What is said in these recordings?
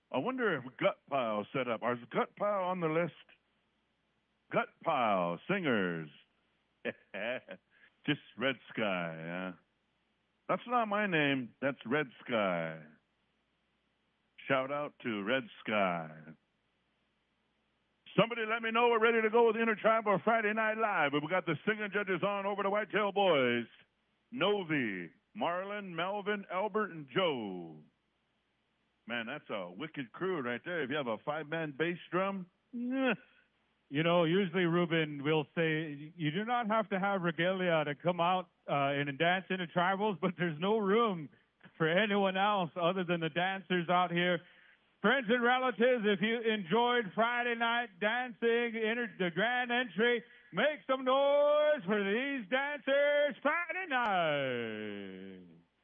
I wonder if Gut Pile set up. Is Gut Pile on the list? Gut Pile, singers. Just Red Sky, yeah. That's not my name. That's Red Sky. Shout out to Red Sky. Somebody let me know we're ready to go with Intertribal Friday Night Live. We got the singing judges on over to Whitetail Boys. Novi, Marlon, Melvin, Albert, and Joe. Man, that's a wicked crew right there. If you have a 5-man bass drum, You know, usually, Ruben, will say you do not have to have regalia to come out and dance into tribals, but there's no room for anyone else other than the dancers out here. Friends and relatives, if you enjoyed Friday night dancing, the grand entry, make some noise for these dancers Friday night.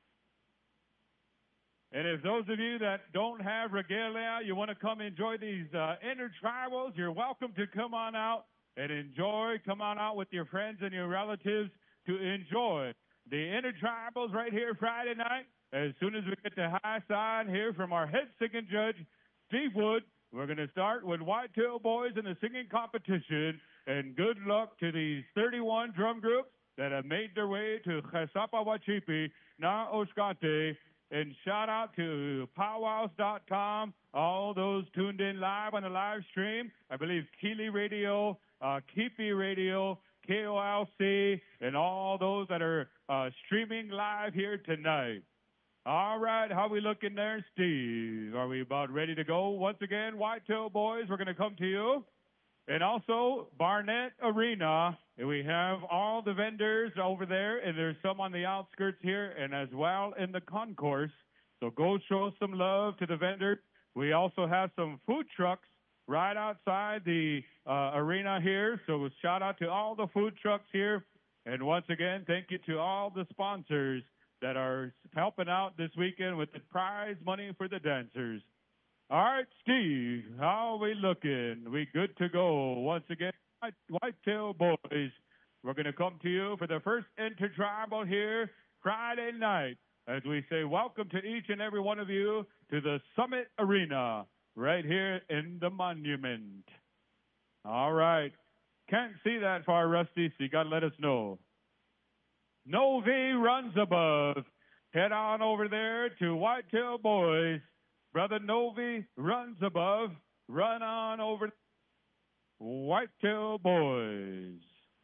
And if those of you that don't have regalia, you want to come enjoy these intertribals, you're welcome to come on out and enjoy. Come on out with your friends and your relatives to enjoy the intertribals right here Friday night. As soon as we get to high side here from our head singing judge, Steve Wood, we're going to start with Whitetail Boys in the singing competition. And good luck to these 31 drum groups that have made their way to Chesapa Wachipi, Na Oskate. And shout out to powwows.com, all those tuned in live on the live stream. I believe Keeley Radio, Keepy Radio, KOLC, and all those that are streaming live here tonight. All right, how we looking there, Steve? Are we about ready to go? Once again, Whitetail Boys, we're going to come to you. And also, Barnett Arena. And we have all the vendors over there, and there's some on the outskirts here, and as well in the concourse. So go show some love to the vendors. We also have some food trucks right outside the arena here. So shout out to all the food trucks here. And once again, thank you to all the sponsors that are helping out this weekend with the prize money for the dancers. All right, Steve, how are we looking? We good to go? Once again, Whitetail Boys, we're going to come to you for the first intertribal here Friday night. As we say, welcome to each and every one of you to the Summit Arena right here in the Monument. All right. Can't see that far, Rusty, so you got to let us know. Novi runs above. Head on over there to Whitetail Boys. Brother Novi runs above. Run on over Whitetail Boys.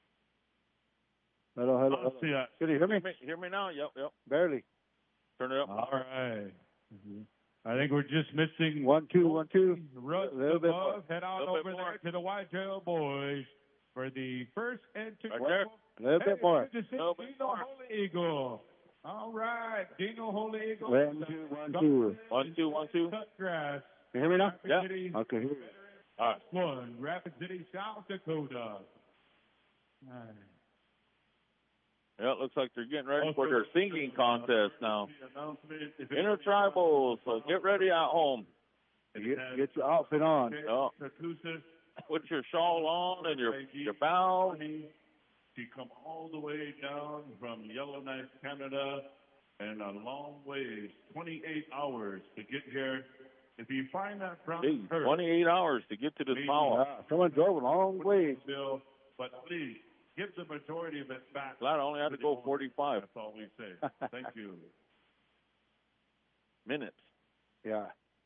Hello. I'll see that. Can you hear me? Hear me now? Yep. Barely. Turn it up. All right. I think we're just missing 1, 2, 1, 2. Run above. Head on over there to the Whitetail Boys for the first intertribal. A little bit more. Dino Holy Eagle. All right, Dino Holy Eagle. 1, 2, 1, 2. 1, 2, 1, 2. Cut grass. Can you hear me now? Yeah. I can hear you. All right. One, Rapid City, South Dakota. All right. Yeah, it looks like they're getting ready for their singing contest now. Intertribal, so get ready at home. Get your outfit on. Oh. Put your shawl on and your bow. She come all the way down from Yellowknife, Canada, and a long ways, 28 hours to get here. If you find that from her, 28 hours to get to this power. Someone drove a long way. Bill, but please give the majority of it back. Glad I only had to go 45. That's all we say. Thank you. Minutes. Yeah.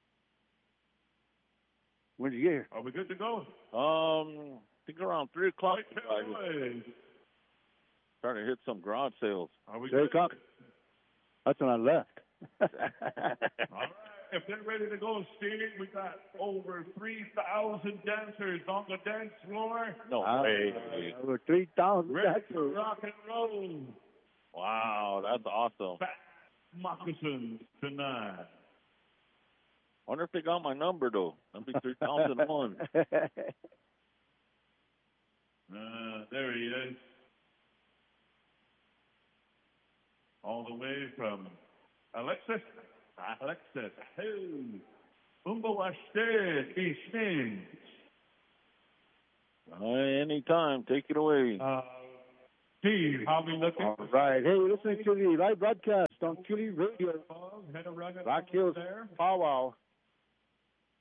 When did you get here? Are we good to go? I think around 3 o'clock. Boys. Trying to hit some garage sales. Are we 3 good? o'clock. That's when I left. All right. If they're ready to go, Steve, we got over 3,000 dancers on the dance floor. No way. Over 3,000 Ready to dancers. rock and roll. Wow, that's awesome. Fat moccasins tonight. Wonder if they got my number, though. That'd be 3001. There he is. All the way from Alexis. Hey. Umbawashte, East Anytime. Take it away. Steve, how we looking? All right. Hey, we're listening to the live broadcast on QD Radio. Rock Hills Powwow.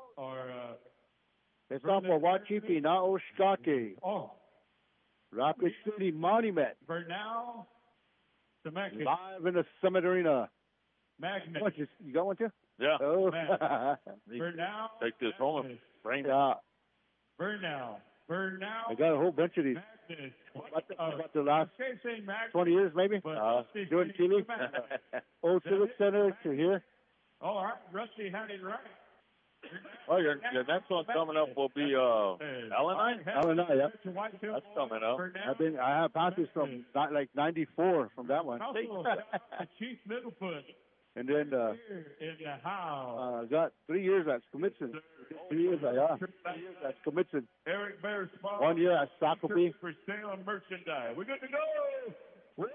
or It's off of Wachipi, not Oshkake. Rapid City Monument. Bernal, Temecula, Live in the Summit Arena. Magnet, What, you got one too? Yeah. Oh. Bernal, Take this home and frame it. Yeah. Bernal, I got a whole bunch of these. Magnet. About the last I can't say Magnet, 20 years, maybe. but Doing Chile. Old Civic Center to here. Oh, all right. Rusty had it right. Oh, your next one coming up will be Allenine? Allenine, yeah. That's coming up. I have passes from like 94 from that one. Chief Middlefoot And then here in the house. got 3 years at Skomitsin. 3 years, 3 years at Skomitsin. Eric Bear Small. 1 year at Shakopee. For sale and merchandise. We're good to go. What?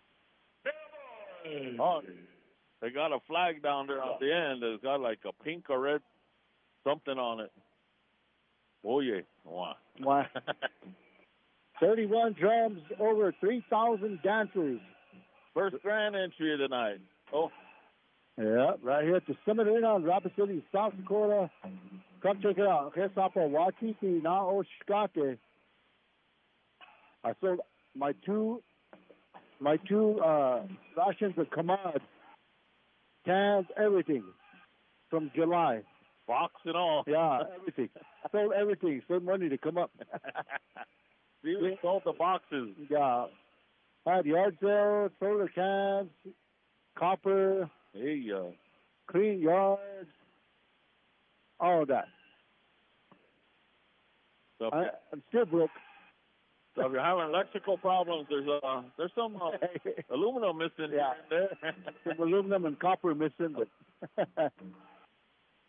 Oh, they got a flag down there at the end that's got like a pink or red something on it. Oh, yeah. Wow. Wow. 31 drums, over 3,000 dancers. First grand entry of the night. Oh. Yeah, right here at the Summit Arena in Rapid City, South Dakota. Come check it out. Here's up on Waikiki, now Oshkake. I sold my two rations of Kamad, cans, everything from July. Box and all. Yeah, everything. Sold everything. Sold money to come up. We sold the boxes. Yeah. Had yard sales, solar cans, copper, Hey, clean yards, all of that. so I'm still broke. so if you're having electrical problems, there's some aluminum missing Yeah. here and there. Some aluminum and copper missing, but